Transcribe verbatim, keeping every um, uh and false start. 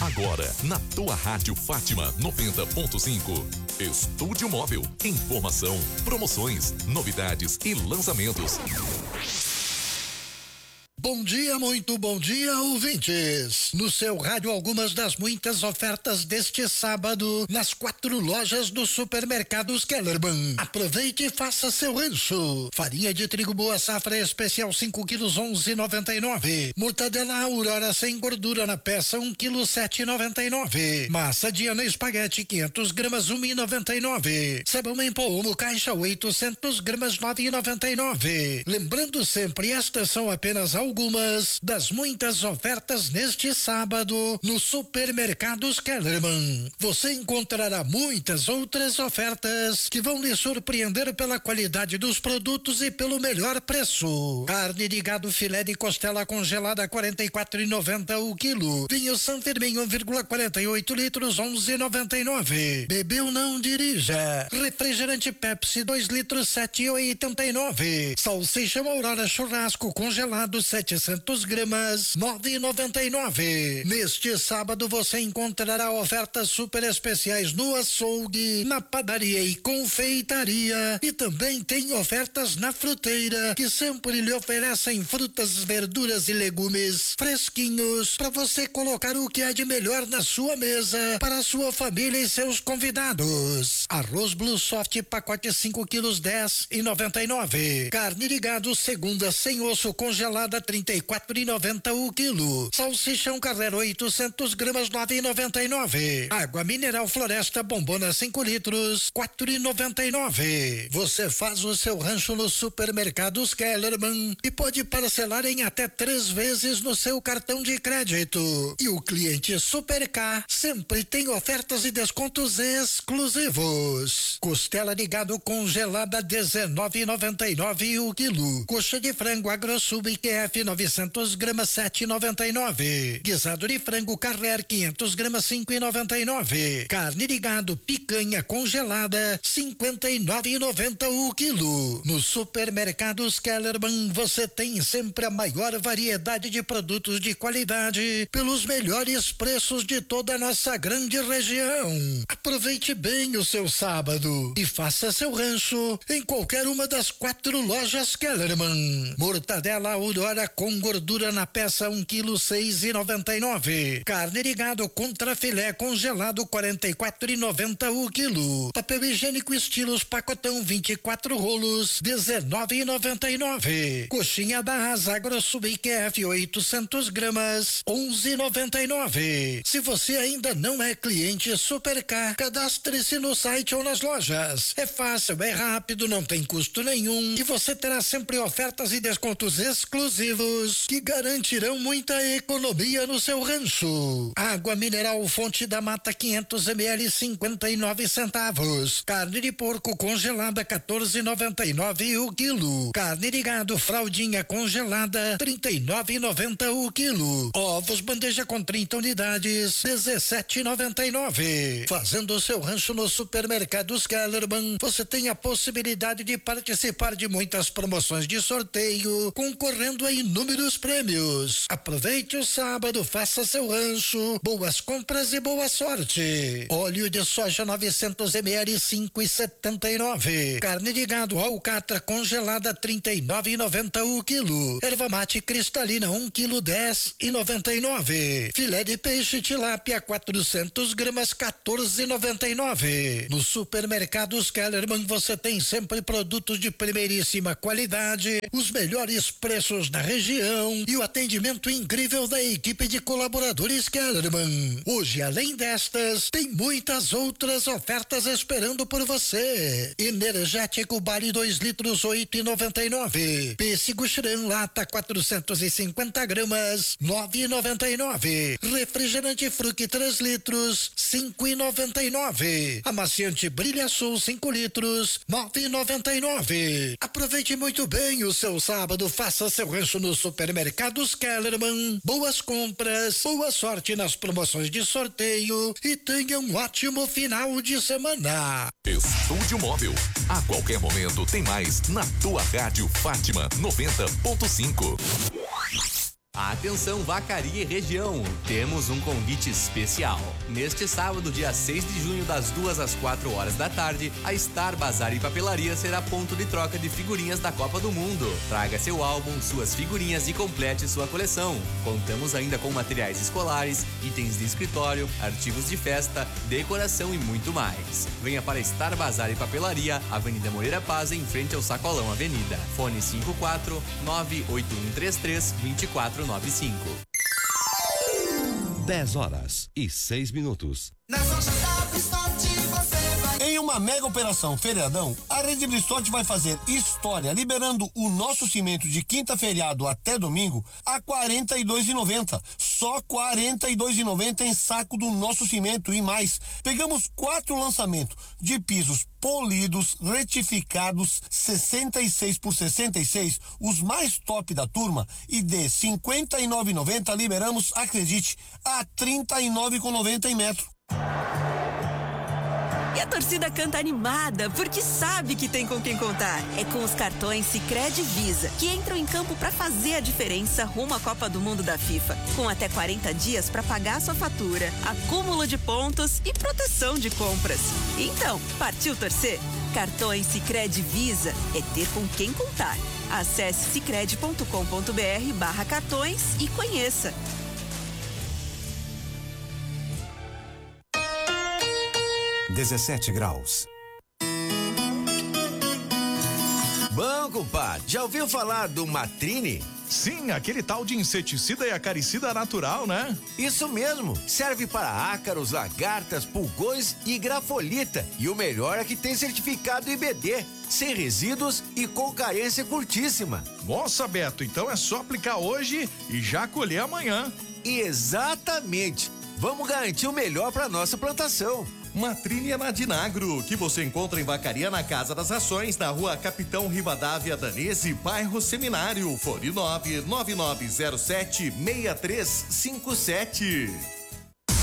Agora, na tua Rádio Fátima noventa ponto cinco. Estúdio Móvel. Informação, promoções, novidades e lançamentos. Bom dia, muito bom dia, ouvintes. No seu rádio, algumas das muitas ofertas deste sábado nas quatro lojas do Supermercados Kellerman. Aproveite e faça seu rancho. Farinha de trigo boa safra especial cinco quilos onze e noventa e nove. Mortadela Aurora sem gordura na peça um quilo sete e noventa e nove. Massa Diana espaguete quinhentos gramas um e noventa e nove. Sabão em pó caixa oitocentos gramas nove e noventa e nove. Lembrando sempre, estas são apenas algumas das muitas ofertas neste sábado no Supermercados Kellerman. Você encontrará muitas outras ofertas que vão lhe surpreender pela qualidade dos produtos e pelo melhor preço. Carne de gado filé de costela congelada quarenta e quatro e noventa o quilo. Vinho San Firmino um vírgula quarenta e oito litros onze e noventa e nove. Bebeu não dirija. Refrigerante Pepsi dois litros sete e oitenta e nove. Salsicha Aurora churrasco congelado setecentos gramas, nove e noventa e nove. Neste sábado você encontrará ofertas super especiais no açougue, na padaria e confeitaria, e também tem ofertas na fruteira, que sempre lhe oferecem frutas, verduras e legumes fresquinhos para você colocar o que há de melhor na sua mesa para a sua família e seus convidados. Arroz Blue Soft pacote cinco quilos dez e noventa e nove. Carne de gado segunda sem osso congelada trinta e quatro e noventa o quilo. Salsichão Carrera oitocentos gramas nove e noventa e nove. Água mineral Floresta Bombona cinco litros quatro e noventa e nove. Você faz o seu rancho no Supermercados Kellerman e pode parcelar em até três vezes no seu cartão de crédito. E o cliente Super K sempre tem ofertas e descontos exclusivos. Costela de gado congelada dezenove e noventa e nove o quilo. Coxa de frango AgroSub Q F novecentos gramas sete e noventa e nove. Guisado de frango Carrer quinhentos gramas cinco e noventa e nove. Carne de gado picanha congelada cinquenta e nove e noventa o quilo. No Supermercados Kellerman você tem sempre a maior variedade de produtos de qualidade pelos melhores preços de toda a nossa grande região. Aproveite bem o seu sábado e faça seu rancho em qualquer uma das quatro lojas Kellerman. Mortadela Aurora com gordura na peça um quilo seis e noventa e nove. Carne de gado contra filé congelado quarenta e quatro e noventa o quilo. Papel higiênico estilos pacotão vinte e quatro rolos dezenove e noventa e nove. Coxinha da Asa AgroSub Q F oitocentos gramas onze e noventa e nove. Se você ainda não é cliente Super K, cadastre-se no site ou nas lojas. É fácil, é rápido, não tem custo nenhum e você terá sempre ofertas e descontos exclusivos que garantirão muita economia no seu rancho. Água mineral Fonte da Mata quinhentos mililitros cinquenta e nove centavos. Carne de porco congelada quatorze e noventa e nove o quilo. Carne de gado fraldinha congelada trinta e nove e noventa o quilo. Ovos bandeja com trinta unidades dezessete e noventa e nove. Fazendo o seu rancho no Supermercados Kellerman, você tem a possibilidade de participar de muitas promoções de sorteio, concorrendo a inúmeros prêmios. Aproveite o sábado, faça seu rancho, boas compras e boa sorte. Óleo de soja novecentos mililitros cinco e setenta e nove. Carne de gado alcatra congelada trinta e nove e noventa o quilo. Erva mate cristalina um quilo dez e noventa e nove. Filé de peixe tilápia quatrocentos gramas quatorze e noventa e nove. No Supermercados Kellerman você tem sempre produtos de primeiríssima qualidade, os melhores preços da região e o atendimento incrível da equipe de colaboradores Kellerman. Hoje, além destas, tem muitas outras ofertas esperando por você. Energético Bari dois litros oito e noventa e nove. Pêssego Xirã lata quatrocentos e cinquenta gramas nove e noventa e nove. Refrigerante Fruc três litros cinco e noventa e nove. Amaciante Brilha Sul cinco litros nove e noventa e nove. Aproveite muito bem o seu sábado, faça seu rancho no Supermercados Kellerman. Boas compras, boa sorte nas promoções de sorteio e tenha um ótimo final de semana. Estúdio Móvel. A qualquer momento tem mais na tua Rádio Fátima noventa ponto cinco. Atenção, Vacaria e região, temos um convite especial. Neste sábado, dia seis de junho, das duas às quatro horas da tarde, a Star Bazar e Papelaria será ponto de troca de figurinhas da Copa do Mundo. Traga seu álbum, suas figurinhas e complete sua coleção. Contamos ainda com materiais escolares, itens de escritório, artigos de festa, decoração e muito mais. Venha para Star Bazar e Papelaria, Avenida Moreira Paz, em frente ao Sacolão Avenida. Fone cinco quatro nove oito um três três dois quatro nove cinco. dez horas e seis minutos. Nas lojas da Bristol você vai... Em uma mega operação feriadão, a Rede Bristol vai fazer história liberando o nosso cimento de quinta feriado até domingo a quarenta e dois reais e noventa centavos. Só quarenta e dois reais e noventa centavos em saco do nosso cimento e mais. Pegamos quatro lançamentos de pisos polidos, retificados, sessenta e seis por sessenta e seis, os mais top da turma, e de cinquenta e nove reais e noventa centavos liberamos, acredite, a trinta e nove reais e noventa centavos em metro. E a torcida canta animada, porque sabe que tem com quem contar. É com os cartões Sicredi Visa, que entram em campo para fazer a diferença rumo à Copa do Mundo da FIFA. Com até quarenta dias para pagar sua fatura, acúmulo de pontos e proteção de compras. Então, partiu torcer? Cartões Sicredi Visa é ter com quem contar. Acesse sicredi ponto com ponto br barra cartões e conheça. dezessete graus. Bom, compadre, já ouviu falar do Matrine? Sim, aquele tal de inseticida e acaricida natural, né? Isso mesmo, serve para ácaros, lagartas, pulgões e grafolita. E o melhor é que tem certificado I B D, sem resíduos e com carência curtíssima. Nossa, Beto, então é só aplicar hoje e já colher amanhã. Exatamente, vamos garantir o melhor para nossa plantação. Matrine é na Dinagro, que você encontra em Vacaria na Casa das Rações, na rua Capitão Rivadavia Danese, bairro Seminário, fone nove nove nove zero sete seis três cinco sete.